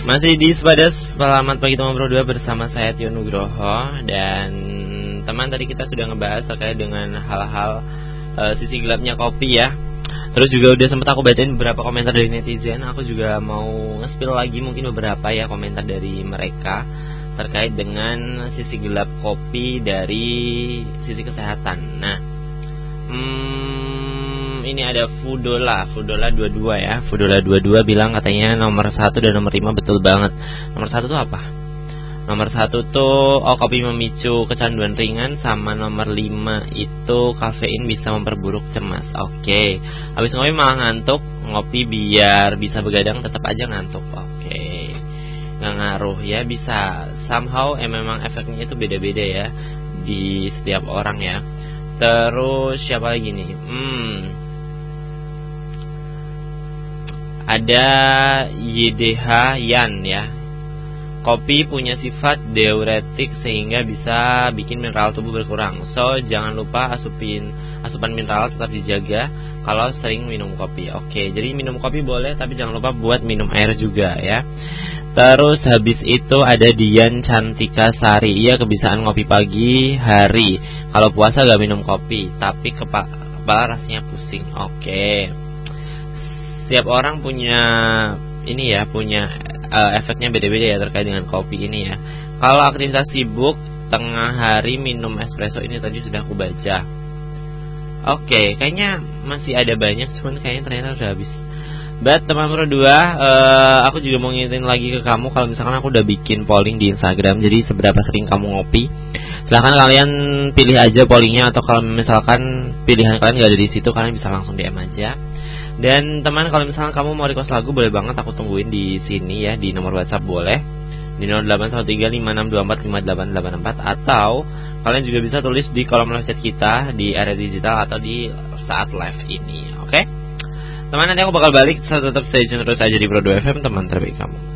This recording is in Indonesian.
Masih di Sepadas, selamat pagi teman Pro 2 bersama saya Tio Nugroho. Dan teman, tadi kita sudah ngebahas terkait dengan hal-hal sisi gelapnya kopi ya. Terus juga udah sempat aku bacain beberapa komentar dari netizen. Aku juga mau nge-spill lagi mungkin beberapa ya komentar dari mereka terkait dengan sisi gelap kopi dari sisi kesehatan. Nah, ini ada Fudola 22 ya. Fudola 22 bilang katanya nomor 1 dan nomor 5 betul banget. Nomor 1 tuh apa? Nomor 1 tuh kopi memicu kecanduan ringan, sama nomor 5 itu kafein bisa memperburuk cemas. Oke. Habis ngopi malah ngantuk, ngopi biar bisa begadang tetap aja ngantuk. Oke. Nggak ngaruh ya, bisa somehow memang efeknya itu beda-beda ya di setiap orang ya. Terus siapa lagi nih? Ada YDH Yan ya. Kopi punya sifat diuretik sehingga bisa bikin mineral tubuh berkurang. So, jangan lupa asupan mineral tetap dijaga kalau sering minum kopi. Oke, jadi minum kopi boleh, tapi jangan lupa buat minum air juga ya. Terus habis itu ada Dian Cantika Sari. Iya, kebiasaan ngopi pagi hari. Kalau puasa gak minum kopi, tapi kepala rasanya pusing. Oke. Setiap orang punya ini ya, punya efeknya beda-beda ya terkait dengan kopi ini ya. Kalau aktivitas sibuk tengah hari minum espresso ini tadi sudah aku baca. Oke, kayaknya masih ada banyak, cuman kayaknya ternyata udah habis. But teman Pro 2, aku juga mau ngingetin lagi ke kamu kalau misalkan aku udah bikin polling di Instagram. Jadi seberapa sering kamu ngopi? Silahkan kalian pilih aja pollingnya, atau kalau misalkan pilihan kalian gak ada di situ, kalian bisa langsung DM aja. Dan teman, kalau misalkan kamu mau request lagu, boleh banget aku tungguin di sini ya, di nomor WhatsApp boleh di 081356245884, atau kalian juga bisa tulis di kolom live chat kita di area digital atau di saat live ini. Oke? Teman, nanti aku bakal balik, tetap stay tune terus aja di Pro 2 FM, teman terbaik kamu.